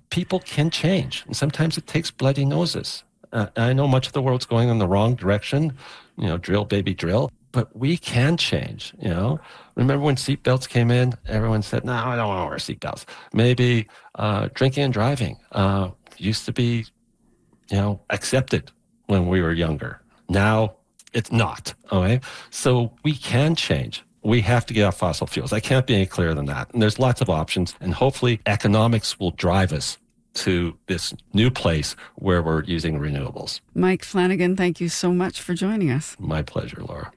people can change. And sometimes it takes bloody noses. I know much of the world's going in the wrong direction, drill, baby, drill, but we can change, Remember when seatbelts came in, everyone said, no, I don't want to wear seatbelts. Maybe drinking and driving used to be, accepted when we were younger. Now it's not, okay? So we can change. We have to get off fossil fuels. I can't be any clearer than that. And there's lots of options, and hopefully economics will drive us to this new place where we're using renewables. Mike Flanagan, thank you so much for joining us. My pleasure, Laura.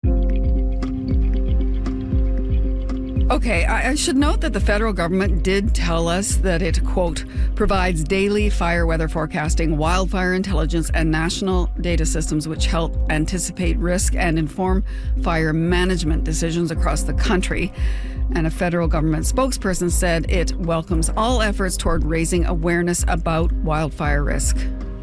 Okay, I should note that the federal government did tell us that it, quote, provides daily fire weather forecasting, wildfire intelligence, and national data systems which help anticipate risk and inform fire management decisions across the country. And a federal government spokesperson said it welcomes all efforts toward raising awareness about wildfire risk.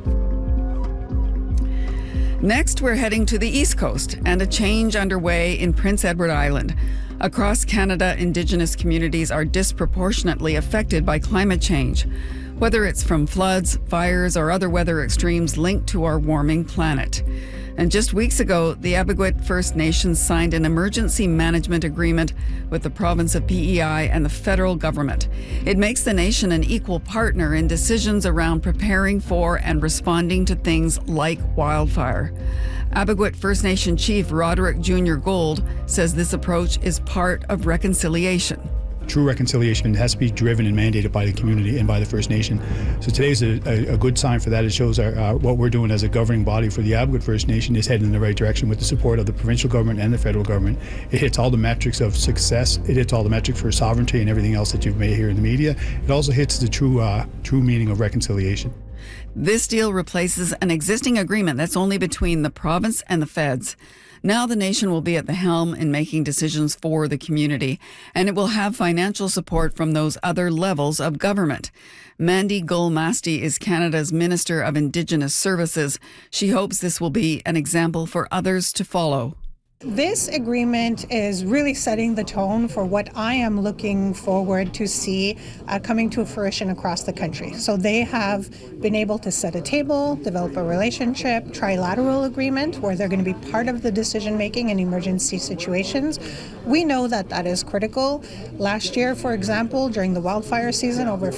Next, we're heading to the East Coast and a change underway in Prince Edward Island. Across Canada, Indigenous communities are disproportionately affected by climate change, whether it's from floods, fires, or other weather extremes linked to our warming planet. And just weeks ago, the Abegweit First Nations signed an emergency management agreement with the province of PEI and the federal government. It makes the nation an equal partner in decisions around preparing for and responding to things like wildfire. Abegweit First Nation Chief Roderick Jr. Gold says this approach is part of reconciliation. True reconciliation has to be driven and mandated by the community and by the First Nation. So today's a good sign for that. It shows what we're doing as a governing body for the Abegweit First Nation is heading in the right direction with the support of the provincial government and the federal government. It hits all the metrics of success. It hits all the metrics for sovereignty and everything else that you may hear in the media. It also hits the true meaning of reconciliation. This deal replaces an existing agreement that's only between the province and the feds. Now the nation will be at the helm in making decisions for the community, and it will have financial support from those other levels of government. Mandy Gull-Masti is Canada's Minister of Indigenous Services. She hopes this will be an example for others to follow. This agreement is really setting the tone for what I am looking forward to see coming to fruition across the country. So they have been able to set a table, develop a relationship, trilateral agreement where they're going to be part of the decision making in emergency situations. We know that that is critical. Last year, for example, during the wildfire season, over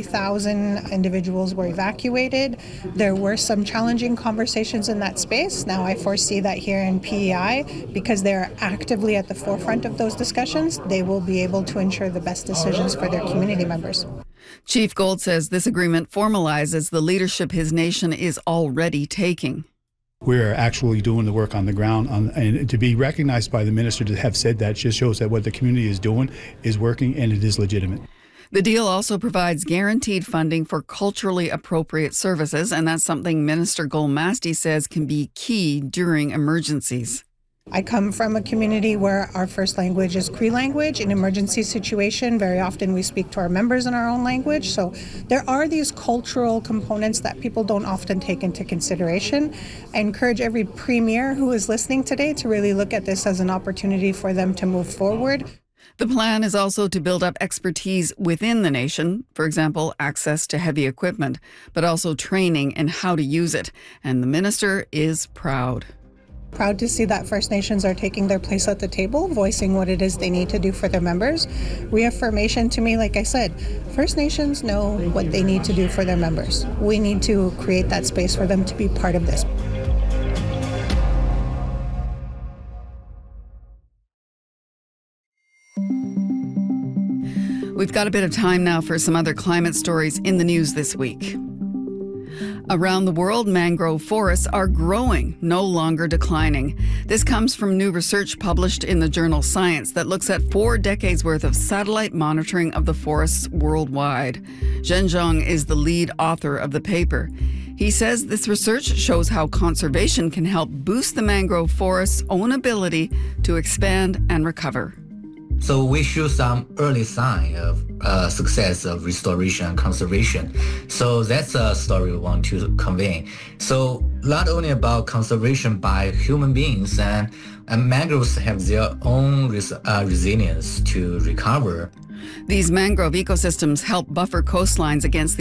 50,000 individuals were evacuated. There were some challenging conversations in that space. Now I foresee that here in PEI, because they're actively at the forefront of those discussions, they will be able to ensure the best decisions for their community members. Chief Gold says this agreement formalizes the leadership his nation is already taking. We're actually doing the work on the ground, and to be recognized by the minister to have said that just shows that what the community is doing is working and it is legitimate. The deal also provides guaranteed funding for culturally appropriate services, and that's something Minister Gull-Masti says can be key during emergencies. I come from a community where our first language is Cree language. In emergency situation, very often we speak to our members in our own language. So there are these cultural components that people don't often take into consideration. I encourage every premier who is listening today to really look at this as an opportunity for them to move forward. The plan is also to build up expertise within the nation, for example, access to heavy equipment, but also training in how to use it. And the minister is proud. Proud to see that First Nations are taking their place at the table, voicing what it is they need to do for their members. Reaffirmation to me, like I said, First Nations know what they need to do for their members. We need to create that space for them to be part of this. We've got a bit of time now for some other climate stories in the news this week. Around the world, mangrove forests are growing, no longer declining. This comes from new research published in the journal Science that looks at 4 decades worth of satellite monitoring of the forests worldwide. Zhen Zhong is the lead author of the paper. He says this research shows how conservation can help boost the mangrove forest's own ability to expand and recover. So we show some early sign of success of restoration and conservation. So that's a story we want to convey. So not only about conservation by human beings, and mangroves have their own resilience to recover. These mangrove ecosystems help buffer coastlines against the